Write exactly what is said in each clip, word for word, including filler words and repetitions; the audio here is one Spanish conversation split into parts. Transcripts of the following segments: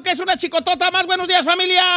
que es una chicotota más. Buenos días,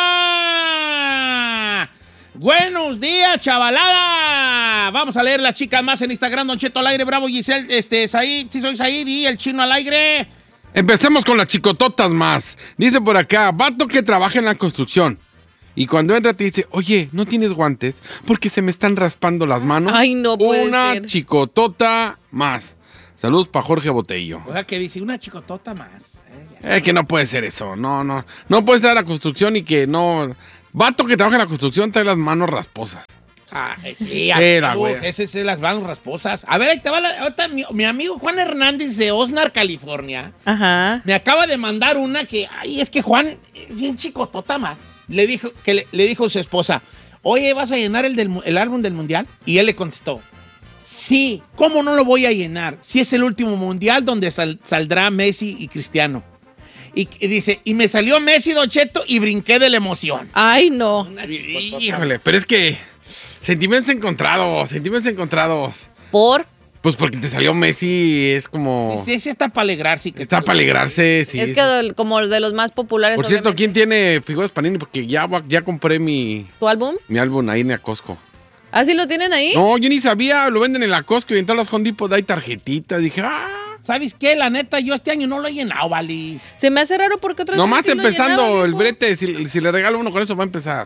familia. Buenos días, chavalada. Vamos a leer las chicas más en Instagram. Don Cheto al aire, Bravo, Giselle, este, Said, si soy Said y el chino al aire. Empecemos con las chicototas más. Dice por acá, vato que trabaja en la construcción. Y cuando entra te dice, oye, ¿no tienes guantes? Porque se me están raspando las manos. Ay, no puede Una ser. chicotota más. Saludos para Jorge Botello. O sea, que dice una chicotota más. Es que no puede ser eso. No, no. No puede estar a la construcción y que no... Vato que trabaja en la construcción trae las manos rasposas. Ah, sí, Era, amigo, güey. ese es las manos rasposas. A ver, ahí te va la, ahorita mi, mi amigo Juan Hernández de Osnar, California, Ajá. me acaba de mandar una que, ay, es que Juan, bien chicotota más, le dijo, que le, le dijo a su esposa, oye, ¿vas a llenar el, del, el álbum del Mundial? Y él le contestó, sí, ¿cómo no lo voy a llenar? Si es el último Mundial donde sal, saldrá Messi y Cristiano. Y, y dice, y me salió Messi, Don Cheto, y brinqué de la emoción. Ay, no. Híjole, pero es que... Sentimientos encontrados, sentimientos encontrados. ¿Por? Pues porque te salió Messi, es como... Sí, sí, sí está para alegrarse. Que Está para alegrarse, sí. es sí. que del- como de los más populares. Por cierto, obviamente. ¿quién tiene figuras Panini? Porque ya, va- ya compré mi, ¿Tu álbum? mi álbum ahí en la Costco. ¿Ah, sí lo tienen ahí? No, yo ni sabía, lo venden en la Costco y en todas las Home Depot hay tarjetitas. Dije, ah... ¿Sabes qué? La neta, yo este año no lo he llenado, Vali. Se me hace raro porque otras Nomás veces sí lo empezando llenaba, el viejo. brete, si, si le regalo uno con eso va a empezar.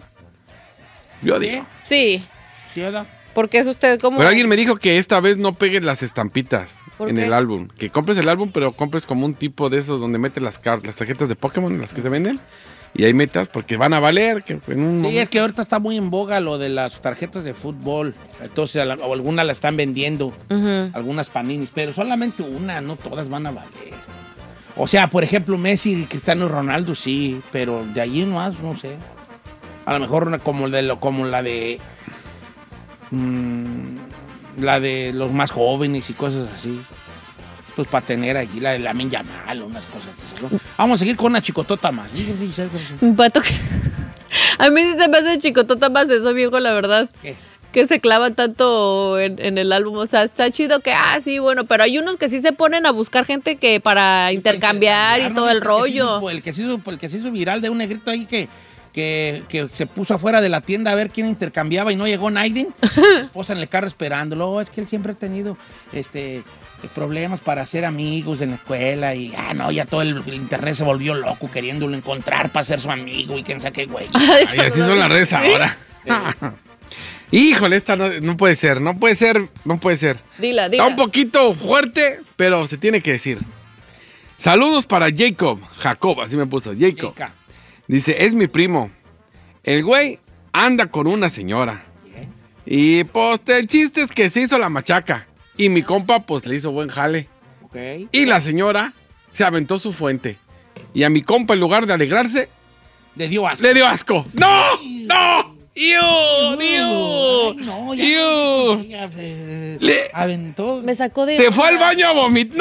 Yo digo. Sí, ¿Sí, verdad? porque es usted como... Pero alguien me dijo que esta vez no pegues las estampitas ¿Por en qué? el álbum. Que compres el álbum, pero compres como un tipo de esos donde metes las, car- las tarjetas de Pokémon, las que se venden. Y ahí metas porque van a valer. Que en un Sí, momento- es que ahorita está muy en boga lo de las tarjetas de fútbol. Entonces, a la- o algunas la están vendiendo. Ujú. Algunas paninis, pero solamente una, no todas van a valer. O sea, por ejemplo, Messi y Cristiano Ronaldo, sí, pero de allí más, no sé. A lo mejor una como, de lo, como la de... mm, la de los más jóvenes y cosas así. Pues para tener allí la de Lamine Yamal, unas cosas. ¿No? Vamos a seguir con una chicotota más. Un pato que... A mí sí se me hace chicotota más eso, viejo, la verdad. ¿Qué? Que se clavan tanto en, en el álbum. O sea, está chido que, ah, sí, bueno, pero hay unos que sí se ponen a buscar gente que para intercambiar y todo el rollo. El que se hizo, el que se hizo viral de un negrito ahí que, que, que se puso afuera de la tienda a ver quién intercambiaba y no llegó nadie. Su esposa en el carro esperándolo. Oh, es que él siempre ha tenido este, problemas para hacer amigos en la escuela y, ah, no, ya todo el, el internet se volvió loco queriéndolo encontrar para ser su amigo y quién sabe qué güey. Ay, Ay, así son las redes ahora. Híjole, esta no, no puede ser, no puede ser, no puede ser. Dila, Está un dila. poquito fuerte, pero se tiene que decir. Saludos para Jacob, Jacob, así me puso, Jacob. Chica. Dice, es mi primo. El güey anda con una señora. Y pues el chiste es que se hizo la machaca. Y mi compa pues le hizo buen jale. Ok. Y la señora se aventó su fuente. Y a mi compa en lugar de alegrarse, Le dio asco. le dio asco. ¡No! ¡No! ¡Iu! Ay, ¡Iu! no, ya, ¡Iu! ya se Le- aventó. Me sacó de... Se fue al baño a vomitar. ¡No!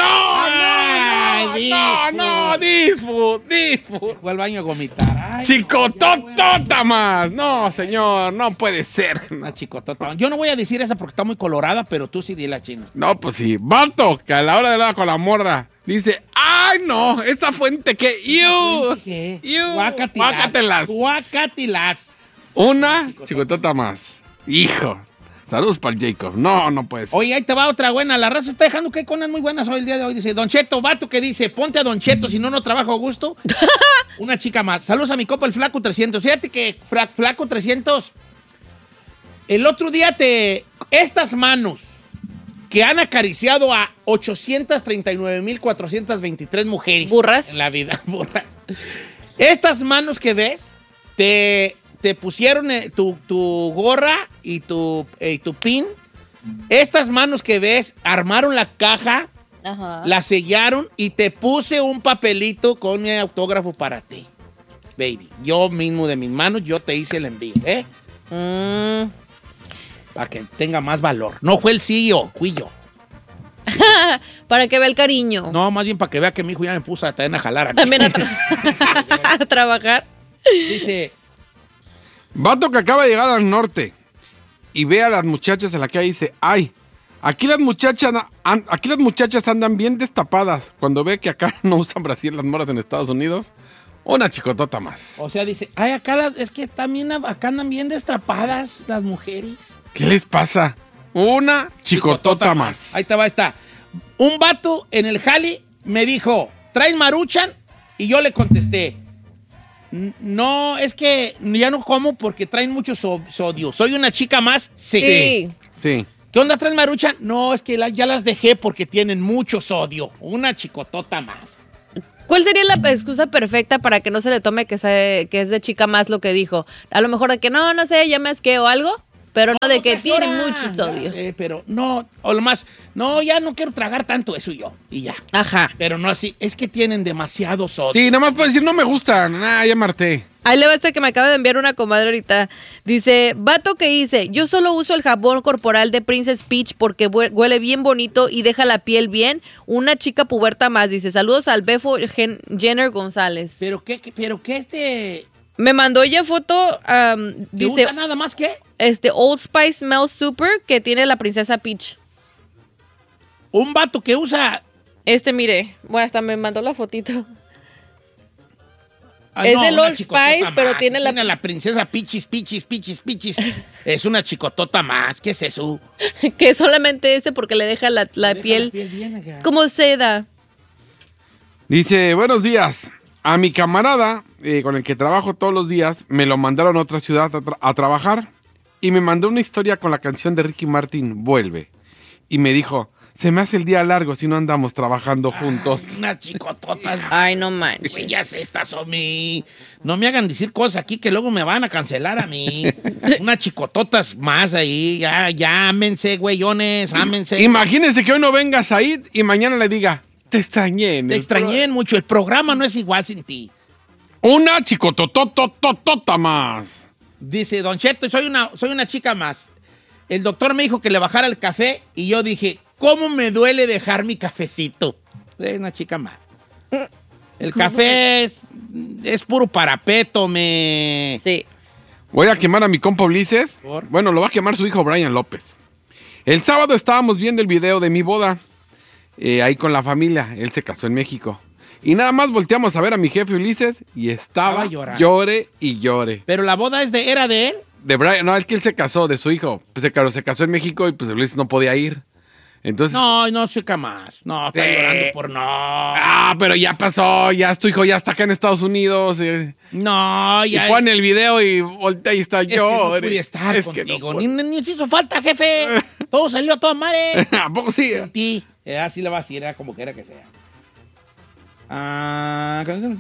Ay, ¡No! ¡No! ¡No! ¡Disfut! ¡Disfut! Fue al baño a vomitar. Ay, ¡Chicototota más! No, señor, no puede ser. una chicotota. Yo no voy a decir esa porque está muy colorada, pero tú sí di la china. No, pues sí. Vato, que a la hora de hablar con la morra, dice, ¡ay, no! Esa fuente que... ¡Iu! ¿Qué? ¡Iu! Guácatelas. Guácatelas. Guácatelas. Una chicotota más. Hijo. Saludos para el Jacob. No, no puede ser. Oye, ahí te va otra buena. La raza está dejando que hay conas muy buenas hoy el día de hoy. Dice, Don Cheto, vato que dice, ponte a Don Cheto, si no, no trabajo a gusto. Una chica más. Saludos a mi copa, el Flaco trescientos. Fíjate que Fra- Flaco trescientos, el otro día te... Estas manos que han acariciado a ochocientas treinta y nueve mil cuatrocientas veintitrés mujeres. ¿Burras? En la vida, burras. Estas manos que ves, te... te pusieron eh, tu, tu gorra y tu, eh, y tu pin. Estas manos que ves armaron la caja, Ajá. la sellaron y te puse un papelito con mi autógrafo para ti. Baby, yo mismo de mis manos, yo te hice el envío, ¿eh? Mm. Para que tenga más valor. No fue el C E O, fui yo. Para que vea el cariño. No, más bien para que vea que mi hijo ya me puso a, también a jalar aquí. También a, tra- a trabajar. Dice, Vato que acaba de llegar al norte y ve a las muchachas en la calle y dice, ay, aquí las muchachas, an- aquí las muchachas andan bien destapadas. Cuando ve que acá no usan Brasil las moras en Estados Unidos, Una chicotota más. O sea, dice, ay, acá las, es que también acá andan bien destrapadas las mujeres. ¿Qué les pasa? Una chicotota más. Ahí te va, está. Un vato en el jali me dijo, ¿traes Maruchan? Y yo le contesté, no, es que ya no como porque traen mucho so- sodio. ¿Soy una chica más? Sí. Sí. Sí. ¿Qué onda, traes Maruchan? No, es que la- ya las dejé porque tienen mucho sodio. Una chicotota más. ¿Cuál sería la excusa perfecta para que no se le tome que, se- que es de chica más lo que dijo? A lo mejor de que no, no sé, ya me asqué o algo, pero no, de que otra tiene hora. mucho sodio. Eh, pero no, o lo más, no, ya no quiero tragar tanto eso y yo, y ya. Ajá. Pero no así, es que tienen demasiado sodio. Sí, nomás puedo decir, no me gustan. Ah, ya me harté. Ahí le va esta que me acaba de enviar una comadre ahorita. Dice, vato que hice, yo solo uso el jabón corporal de Princess Peach porque hue- huele bien bonito y deja la piel bien. Una chica puberta más, dice, saludos al Befo Gen- Jenner González. Pero qué, qué- pero qué este, Me mandó ella foto, um, ¿te dice, usa nada más que este Old Spice Smell Super que tiene la princesa Peach. un vato que usa... Este, mire, bueno, hasta me mandó la fotito. ah, Es del una Old chicotota Spice, pero más. tiene la- Tiene la princesa Pichis, Pichis, Pichis, Pichis. Es una chicotota más, ¿qué es eso? Que solamente ese porque le deja la, la Deja piel la piel bien acá. como seda. Dice, buenos días. A mi camarada, eh, con el que trabajo todos los días, me lo mandaron a otra ciudad a, tra- a trabajar y me mandó una historia con la canción de Ricky Martin, Vuelve. Y me dijo, se me hace el día largo si no andamos trabajando juntos. Una chicotota. Ay, no manches. Güey, ya sé, estas son mi... No me hagan decir cosas aquí que luego me van a cancelar a mí. Unas chicototas más ahí. Ya, ya, ámense, güeyones, ámense. Imagínense que hoy no venga Said y mañana le diga, te extrañé. en Te el extrañé mucho. El programa no es igual sin ti. pro-". Una chicototototota más. Dice, Don Cheto, soy una, soy una chica más. El doctor me dijo que le bajara el café y yo dije, ¿cómo me duele dejar mi cafecito? Es una chica más. El café es, es puro parapeto, me... Sí. Voy a quemar a mi compa Ulises. ¿Por? Bueno, lo va a quemar su hijo Brian López. El sábado estábamos viendo el video de mi boda. eh, ahí con la familia. Él se casó en México. Y nada más volteamos a ver a mi jefe Ulises y estaba, Estaba llorando. llore y llore. Pero la boda es de, era de él. De Brian, no, es que él se casó, de su hijo. Pues se, claro, se casó en México y pues Ulises no podía ir. Entonces. No, no chica más. No, está Sí. llorando por no. Ah, pero ya pasó, ya tu hijo ya está acá en Estados Unidos. eh. No, Y ya. pone el video y voltea y está es que no llore. pude estar Es que no contigo. pude. ni, ni nos hizo falta, jefe. Todo salió a toda madre. ¿A poco sí? Sin ti. Eh, así le va a decir, era como quiera que sea. Ah,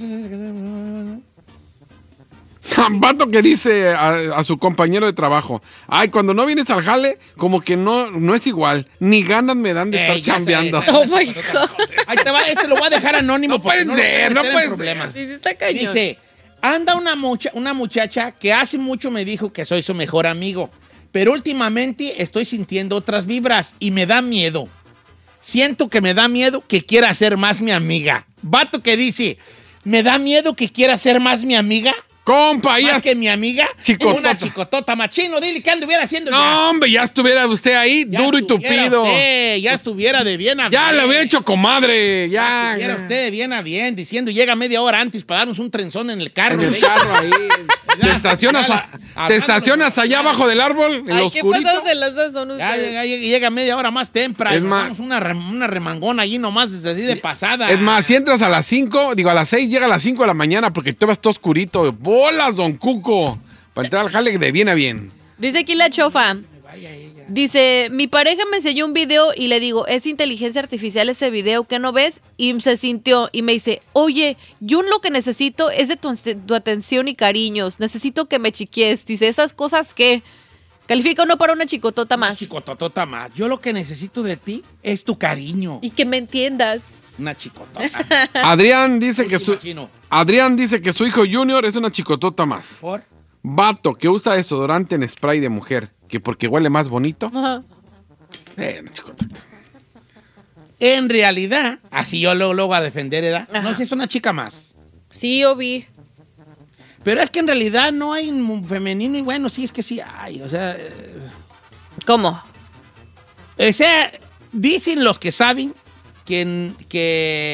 Vato que dice a, a su compañero de trabajo, ay, cuando no vienes al jale, como que no, no es igual. Ni ganas me dan de Ey, estar ya chambeando. sé. Oh my God. Ahí te va, este lo voy a dejar anónimo. No porque pueden lo ser, quiero no meter en pueden problemas. Sí, sí está cañón. Dice, anda una, mucha- una muchacha que hace mucho me dijo que soy su mejor amigo, pero últimamente estoy sintiendo otras vibras y me da miedo. Siento que me da miedo que quiera ser más mi amiga. Vato que dice, me da miedo que quiera ser más mi amiga. Compa, ahí Más hasta- que mi amiga. Chicotota. Una chicotota machino. Dile que anduviera haciendo ya. No, hombre, ya estuviera usted ahí, Ya duro y estuviera tupido. usted, ya estuviera de bien a Ya bien. le hubiera hecho comadre, Ya ya. estuviera ya. usted de bien a bien, diciendo, llega media hora antes para darnos un trenzón en el carro. En el ¿ve? carro ahí. Te estacionas, a- Hablando te estacionas de- allá abajo del árbol, en Ay, lo qué oscurito. pasados de lanza son Ya ustedes. llega, llega- llega media hora más temprano. Es Es más- una, rem- una remangona allí nomás, desde así de pasada. Es más, si entras a las cinco, digo a las seis, llega a las cinco de la mañana porque tú vas todo oscurito. ¡Bolas, don Cuco! Para entrar al jale de bien a bien. Dice aquí la chofa. Dice, mi pareja me enseñó un video y le digo, es inteligencia artificial ese video, ¿qué no ves? Y se sintió y me dice, oye, yo lo que necesito es de tu, tu atención y cariños. Necesito que me chiquies. Dice, ¿esas cosas qué? Califica uno para una chicotota más. Chicototota más. Yo lo que necesito de ti es tu cariño. Y que me entiendas. Una chicotota. Adrián dice que su Machino. Adrián dice que su hijo Junior es una chicotota más. Por- Vato que usa desodorante en spray de mujer, que porque huele más bonito. Ajá. Eh, una chicotota. En realidad, así yo luego, luego a defender, ¿verdad? Ajá. No sé, es una chica más. Sí, yo vi. Pero es que en realidad no hay un femenino y bueno, sí, es que sí hay. O sea, eh, ¿Cómo? o sea, dicen los que saben que, que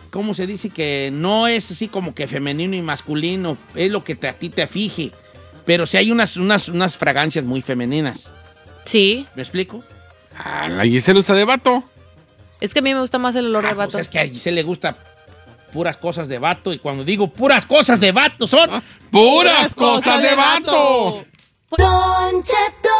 ¿cómo se dice? Que no es así como que femenino y masculino, es lo que te, a ti te fije. Pero sí hay unas, unas, unas fragancias muy femeninas. Sí. ¿Me explico? Ah, la Giselle usa de vato. Es que a mí me gusta más el olor Ah, de vato. Pues es que a Giselle le gusta puras cosas de vato. Y cuando digo puras cosas de vato, son... Ah, ¡puras cosas de vato! Don Cheto.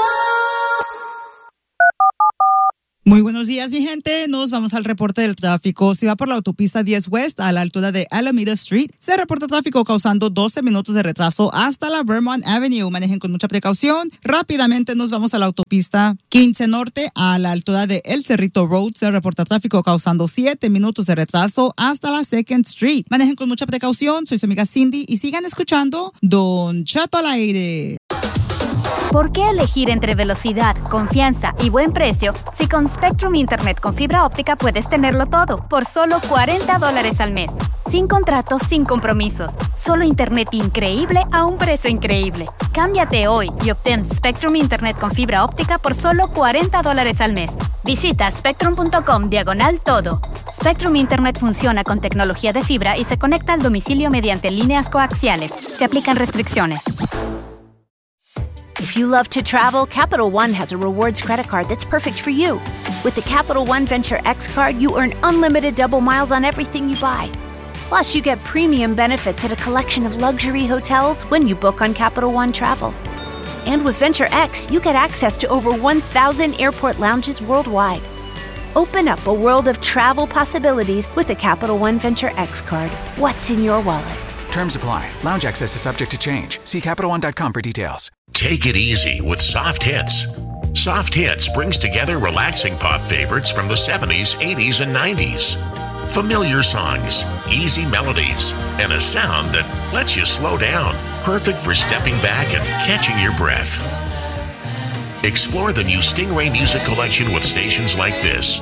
Muy buenos días, mi gente. Nos vamos al reporte del tráfico. Si va por la autopista diez West a la altura de Alameda Street, se reporta tráfico causando doce minutos de retraso hasta la Vermont Avenue. Manejen con mucha precaución. Rápidamente nos vamos a la autopista quince Norte a la altura de El Cerrito Road. Se reporta tráfico causando siete minutos de retraso hasta la Second Street. Manejen con mucha precaución. Soy su amiga Cindy y sigan escuchando Don Cheto al aire. ¿Por qué elegir entre velocidad, confianza y buen precio si con Spectrum Internet con fibra óptica puedes tenerlo todo por solo cuarenta dólares al mes? Sin contratos, sin compromisos. Solo Internet increíble a un precio increíble. Cámbiate hoy y obtén Spectrum Internet con fibra óptica por solo cuarenta dólares al mes. Visita spectrum punto com diagonal todo. Spectrum Internet funciona con tecnología de fibra y se conecta al domicilio mediante líneas coaxiales. Se aplican restricciones. If you love to travel, Capital One has a rewards credit card that's perfect for you. With the Capital One Venture X card, you earn unlimited double miles on everything you buy. Plus, you get premium benefits at a collection of luxury hotels when you book on Capital One Travel. And with Venture X, you get access to over one thousand airport lounges worldwide. Open up a world of travel possibilities with the Capital One Venture X card. What's in your wallet? Terms apply. Lounge access is subject to change. See Capital One dot com for details. Take it easy with Soft Hits. Soft Hits brings together relaxing pop favorites from the seventies, eighties, and nineties. Familiar songs, easy melodies, and a sound that lets you slow down. Perfect for stepping back and catching your breath. Explore the new Stingray Music Collection with stations like this.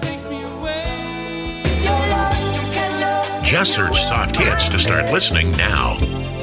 Just search Soft Hits to start listening now.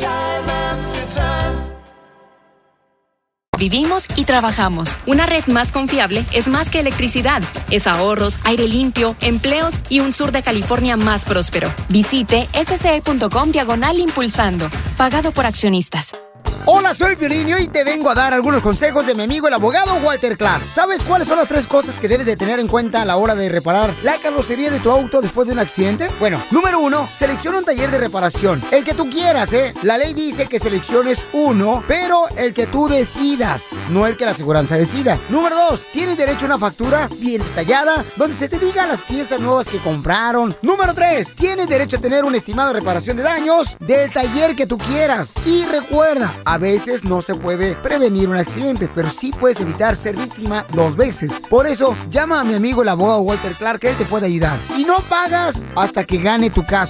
Vivimos y trabajamos. Una red más confiable es más que electricidad. Es ahorros, aire limpio, empleos y un sur de California más próspero. Visite s c e punto com diagonal impulsando. Pagado por accionistas. Hola, soy Piolín y hoy te vengo a dar algunos consejos de mi amigo el abogado Walter Clark. ¿Sabes cuáles son las tres cosas que debes de tener en cuenta a la hora de reparar la carrocería de tu auto después de un accidente? Bueno, número uno, selecciona un taller de reparación. El que tú quieras, ¿eh? La ley dice que selecciones uno, pero el que tú decidas, no el que la aseguranza decida. Número dos, tienes derecho a una factura bien detallada donde se te digan las piezas nuevas que compraron. Número tres, tienes derecho a tener un estimado de reparación de daños del taller que tú quieras. Y recuerda, a veces no se puede prevenir un accidente, pero sí puedes evitar ser víctima dos veces. Por eso, llama a mi amigo el abogado Walter Clark, que él te puede ayudar. Y no pagas hasta que gane tu caso.